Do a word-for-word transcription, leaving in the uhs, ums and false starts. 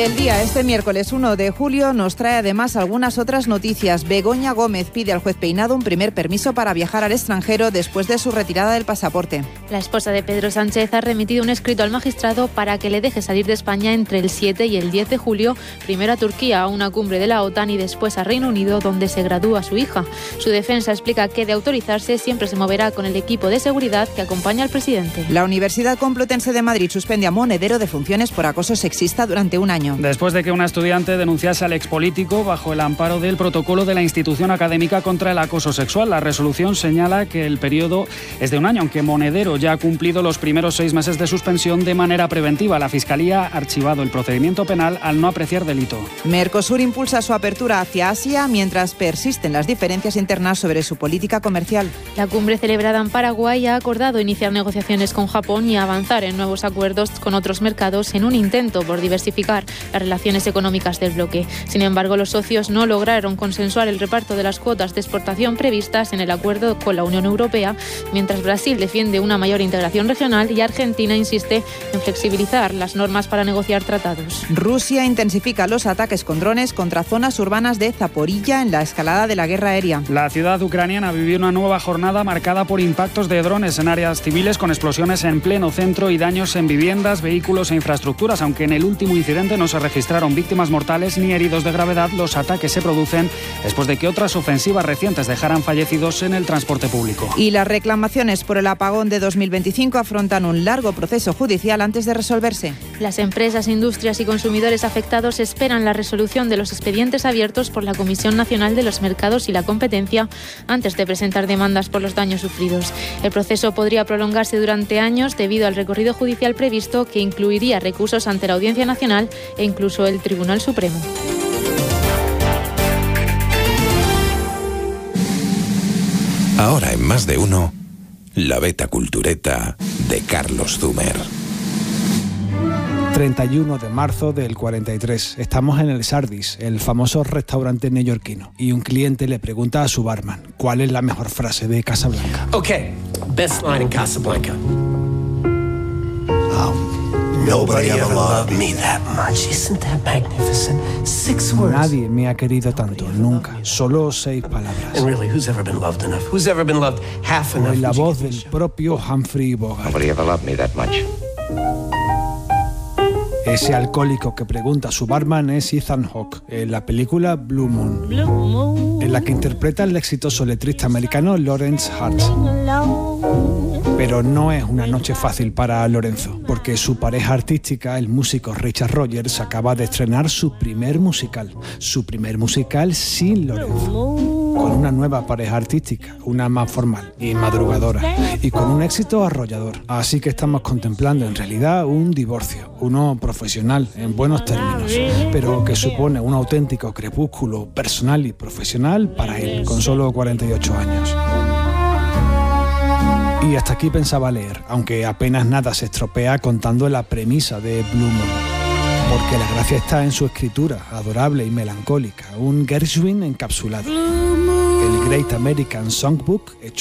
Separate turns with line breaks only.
El Día, este miércoles uno de julio, nos trae además algunas otras noticias. Begoña Gómez pide al juez Peinado un primer permiso para viajar al extranjero después de su retirada del pasaporte.
La esposa de Pedro Sánchez ha remitido un escrito al magistrado para que le deje salir de España entre el siete y el diez de julio, primero a Turquía, a una cumbre de la OTAN, y después a Reino Unido, donde se gradúa su hija. Su defensa explica que, de autorizarse, siempre se moverá con el equipo de seguridad que acompaña al presidente.
La Universidad Complutense de Madrid suspende a Monedero de funciones por acoso sexista durante un año.
Después de que una estudiante denunciase al expolítico bajo el amparo del protocolo de la institución académica contra el acoso sexual, la resolución señala que el periodo es de un año, aunque Monedero ya ha cumplido los primeros seis meses de suspensión de manera preventiva. La Fiscalía ha archivado el procedimiento penal al no apreciar delito.
Mercosur impulsa su apertura hacia Asia mientras persisten las diferencias internas sobre su política comercial.
La cumbre celebrada en Paraguay ha acordado iniciar negociaciones con Japón y avanzar en nuevos acuerdos con otros mercados en un intento por diversificar las relaciones económicas del bloque. Sin embargo, los socios no lograron consensuar el reparto de las cuotas de exportación previstas en el acuerdo con la Unión Europea, mientras Brasil defiende una mayor integración regional y Argentina insiste en flexibilizar las normas para negociar tratados.
Rusia intensifica los ataques con drones contra zonas urbanas de Zaporilla en la escalada de la guerra aérea.
La ciudad ucraniana vivió una nueva jornada marcada por impactos de drones en áreas civiles, con explosiones en pleno centro y daños en viviendas, vehículos e infraestructuras. Aunque en el último incidente no se registraron víctimas mortales ni heridos de gravedad, los ataques se producen después de que otras ofensivas recientes dejaran fallecidos en el transporte público.
Y las reclamaciones por el apagón de dos mil veinticinco afrontan un largo proceso judicial antes de resolverse.
Las empresas, industrias y consumidores afectados esperan la resolución de los expedientes abiertos por la Comisión Nacional de los Mercados y la Competencia antes de presentar demandas por los daños sufridos. El proceso podría prolongarse durante años debido al recorrido judicial previsto, que incluiría recursos ante la Audiencia Nacional e incluso el Tribunal Supremo.
Ahora en Más de Uno, la Beta Cultureta de Carlos Zumer.
treinta y uno de marzo del cuarenta y tres. Estamos en el Sardis, el famoso restaurante neoyorquino, y un cliente le pregunta a su barman cuál es la mejor frase de Casablanca.
Okay, best line in Casablanca.
Nobody ever loved me that much.
Isn't that magnificent? Six words.
Nadie me ha querido tanto, nunca. Solo seis palabras.
And really, who's ever been loved enough? Who's ever been loved half enough?
En la voz del propio Humphrey Bogart.
Nobody ever loved me that much.
Ese alcohólico que pregunta a su barman es Ethan Hawke, en la película Blue Moon, en la que interpreta al exitoso letrista americano Lawrence Hart. Pero no es una noche fácil para Lorenzo, porque su pareja artística, el músico Richard Rogers, acaba de estrenar su primer musical, su primer musical sin Lorenzo, con una nueva pareja artística, una más formal y madrugadora, y con un éxito arrollador. Así que estamos contemplando en realidad un divorcio, uno profesional en buenos términos, pero que supone un auténtico crepúsculo personal y profesional para él, con solo cuarenta y ocho años. Y hasta aquí pensaba leer, aunque apenas nada se estropea contando la premisa de Blue Moon, porque la gracia está en su escritura, adorable y melancólica, un Gershwin encapsulado. El Great American Songbook, hecho